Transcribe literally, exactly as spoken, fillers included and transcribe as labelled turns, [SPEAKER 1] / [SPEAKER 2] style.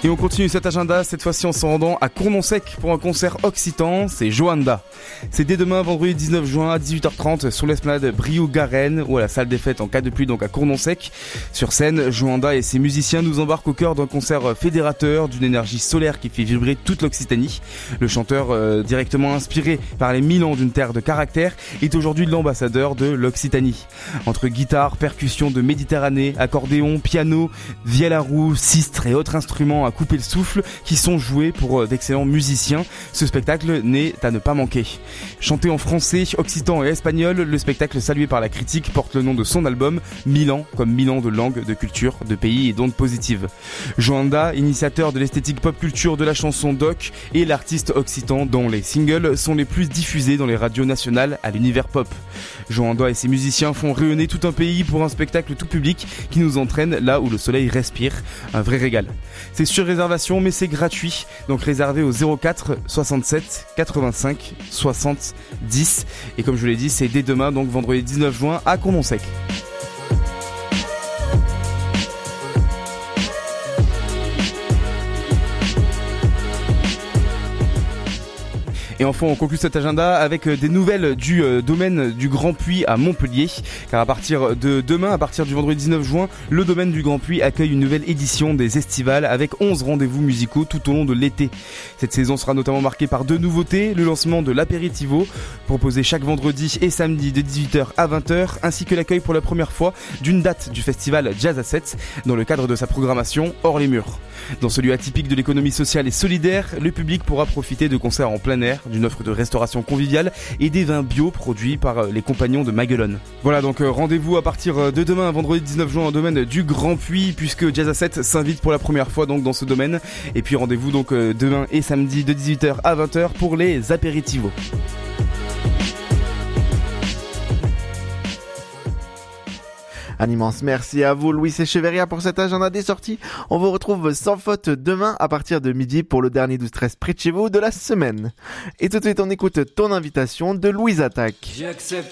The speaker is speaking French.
[SPEAKER 1] Et on continue cet agenda, cette fois-ci en se rendant à Cournon-Sec pour un concert occitan, c'est Joanda. C'est dès demain, vendredi dix-neuf juin à dix-huit heures trente sur l'esplanade Briougarenne ou à la salle des fêtes en cas de pluie, donc à Cournon-Sec. Sur scène, Joanda et ses musiciens nous embarquent au cœur d'un concert fédérateur, d'une énergie solaire qui fait vibrer toute l'Occitanie. Le chanteur, euh, directement inspiré par les mille ans d'une terre de caractère, est aujourd'hui l'ambassadeur de l'Occitanie. Entre guitare, percussion de Méditerranée, accordéon, piano, vielle à roue, sistre et autres instruments à couper le souffle qui sont joués pour d'excellents musiciens, ce spectacle n'est à ne pas manquer. Chanté en français, occitan et espagnol, le spectacle salué par la critique porte le nom de son album Milan, comme Milan de langue, de culture, de pays et d'ondes positives. Joanda, initiateur de l'esthétique pop culture de la chanson doc, est l'artiste occitan dont les singles sont les plus diffusés dans les radios nationales à l'univers pop. Joanda et ses musiciens font rayonner tout un pays pour un spectacle tout public qui nous entraîne là où le soleil respire, un vrai régal. C'est sur réservation mais c'est gratuit, donc réservé au zéro quatre soixante-sept quatre-vingt-cinq soixante dix et comme je l'ai dit c'est dès demain, donc vendredi dix-neuf juin à Cournon-Sec. Et enfin, on conclut cet agenda avec des nouvelles du euh, domaine du Grand Puy à Montpellier. Car à partir de demain, à partir du vendredi dix-neuf juin, le domaine du Grand Puy accueille une nouvelle édition des Estivales avec onze rendez-vous musicaux tout au long de l'été. Cette saison sera notamment marquée par deux nouveautés, le lancement de l'Apéritivo, proposé chaque vendredi et samedi de dix-huit heures à vingt heures, ainsi que l'accueil pour la première fois d'une date du festival Jazz à sept dans le cadre de sa programmation Hors les murs. Dans ce lieu atypique de l'économie sociale et solidaire, le public pourra profiter de concerts en plein air, d'une offre de restauration conviviale et des vins bio produits par les compagnons de Maguelone. Voilà, donc rendez-vous à partir de demain, vendredi dix-neuf juin, au domaine du Grand Puy, puisque Jazz à sept s'invite pour la première fois donc dans ce domaine. Et puis rendez-vous donc demain et samedi de dix-huit heures à vingt heures pour les apéritivos.
[SPEAKER 2] Un immense merci à vous, Louis Echeverria, pour cet agenda des sorties. On vous retrouve sans faute demain à partir de midi pour le dernier douze treize près de chez vous de la semaine. Et tout de suite, on écoute ton invitation de Louise Attaque.
[SPEAKER 3] J'accepte